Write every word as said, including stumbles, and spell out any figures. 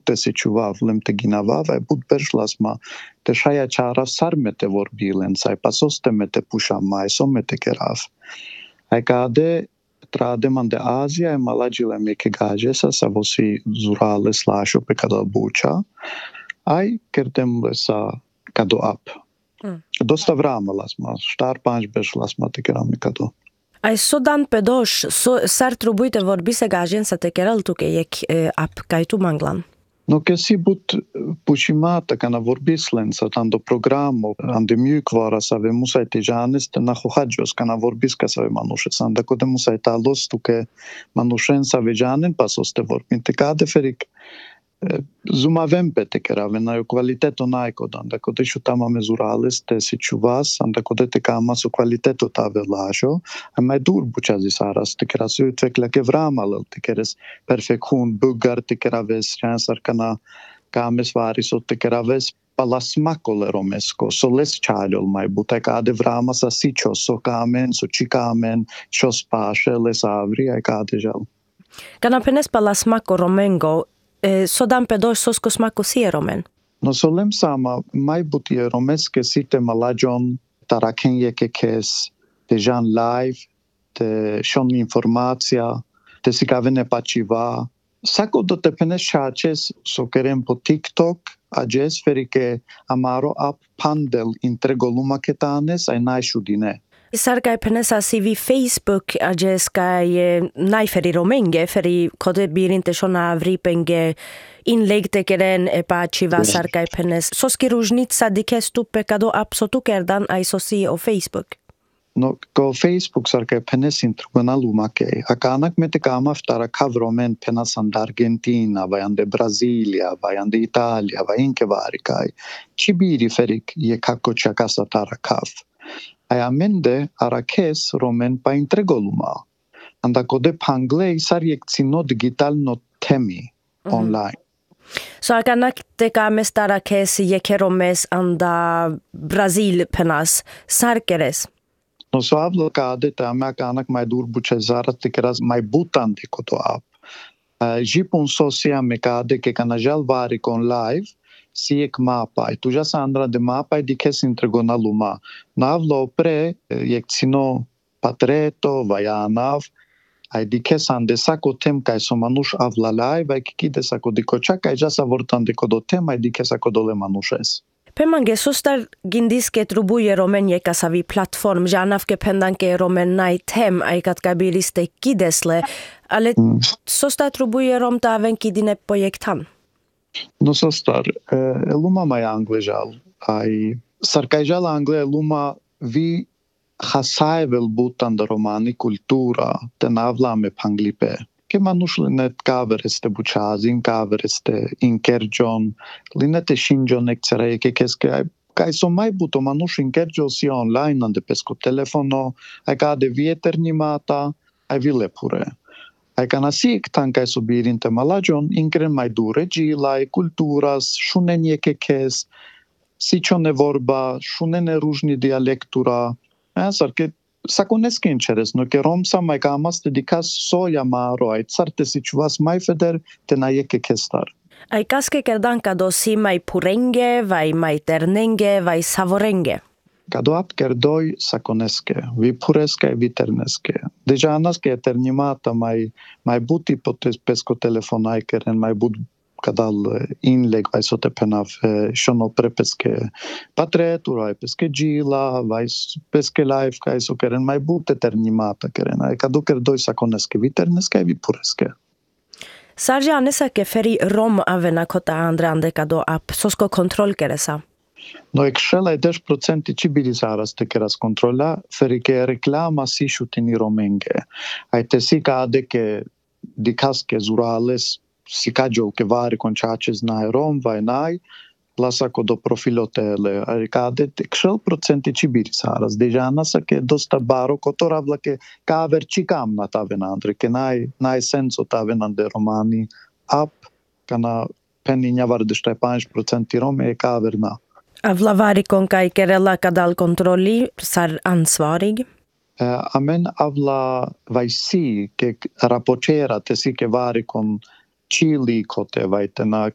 tesի չուվավ լեմ te ginavav ai but bershlasma te shaya charav sarmete vor bilen sai pasoste mete pushama ai somete kerav ai kade trademande Azia e malagile me ke gajesa sa vosi zurale slasho pe kada bucha ai kertem lesa kado ap mm. Dosta vrama lasma shtar panj bershlasma te kerami kado. Ai sodan pedosh so s-ar trebui te vorbise ga agența te keral tu ke jek ap kaj tu manglan. No ke si but pushimata kana vorbislen sa tando programo ande mjukvara sa ve musai te janis te nahohadjos kana vorbiska sa ve manushe sanda kode musai ta los tu ke manushen sa ve janin pasos te vorbin te kade ferik zumavem pe te kerave na kvaliteto naiko danda kode shutama mezurales te si chuvas anda kode te kama su kvaliteto ta velasho a mai dur buchazi saras te kerasu utvekla ke vramal te keres perfektion buggar te keraves chansar kana kames varis o te keraves palasmakole romesko so les chalol mai buta kade vrama sa sicho so kamen so chikamen shos pashe les avri ai kade jal kana penes palasmako romengo sodan pedosh sosko smako si romen. No solem sama mai buti romeske site malajon tarakenje ke kes te jan live te shon informacja te sikavene pachiva sako do te penes chaches so kerem po TikTok ajes ferike amaro ap pandel intregoluma ketanes ai naishudine. Sar kai penesa si vi Facebook ajes kai nai feri romenge feri kode bir inte shona vripenge inlägg te keren e pa chiva sar kai penes soski różnica dikes tu pekado absolutu kerdan ai sosi o Facebook. No ko Facebook sar kai penes intrgonaluma ke akanak me te kama ftara kavromen penas and Argentina vai ande Brasilia vai ande Italia vai inke vari kai chibiri ferik je kako chakasa tara kav. Ai amende arakes romen pa intregoluma. Anda kode panglei sarjekcino digital no temi mm-hmm. online. So akanak te kames arakes jekeromes anda Brazil penas sarkeres. No so hablo kade te ame akanak mai dur buchezara te keras mai butan de koto ap. Uh, Jipun sosia me kade ke kanajal vari kon live si ek mapa e tu já sandra de mapa e di kes intregona luma navlo pre jekcino patreto vajanav ai di kes ande sako tem kai so manush avla live ai kide sako di kochaka e já sa vortan de kodo tema e di kes sako dole manushes Pemange sostar gindis ke trubuje romen je kasavi platform janav ke pendan ke romen nai tem ai kat kabiliste kidesle ale mm. sostar trubuje rom ta ven kidine projektan No so star, e luma mai anglejal, ai sarkajal angle luma vi hasaivel butan da romani kultura, te navla me panglipe. Ke manush linet kaveres te buchazin, kaveres te inkerjon, linet e shinjon ekcere ke keske ai kai so mai buto manush inkerjo si online ande pesko telefono, ai kade vieternimata, ai vile pure. Ai kana sik tankai subirin te malajon inkren mai dure gjilaj, kulturas, shunenje ke kes, sičone vorba, shunene ružni dialektura. Ja, sarke sakoneskin čeres, no ke romsa mai kamas te dikas soja maro, ai carte si čuvas mai feder te na jeke kestar. Ai kaske kerdan kado si mai purenge, vai mai ternenge, vai savorenge. Kado ap kerdoj sakoneske, vi pureske i vi terneske. Deja anaske eternimata mai mai buti potes pesko telefonai keren mai but kadal inleg vai sote penav shono prepeske patretura ai peske gjila vai peske live kai so keren mai but eternimata keren ai kado kerdoj sakoneske vi terneske i vi pureske. Sarja anesa ke feri rom avena kota andre ande kado ap sosko kontrol keresa. No ekshela e desh procenti cibilizaras te keras kontrola, ferike reklama si shutini romenge. Ai te si kade ke dikas ke zurales si kagjol ke vari konchaches nai rom vai nai, plasa ko do profilotele. Ai kade ekshel procenti cibilizaras. Deja nasa ke dosta baro kotoravla ke kaver chikam na tavenandre, ke nai, nai senso tavenande romani ap, kana peninja varde shtaj panj procenti rome e kaver na. Avla varikon kai kerela kadal kontrolli sar ansvarig? Uh, amen avla vai si ke rapocera te si ke varikon chili kote vai tena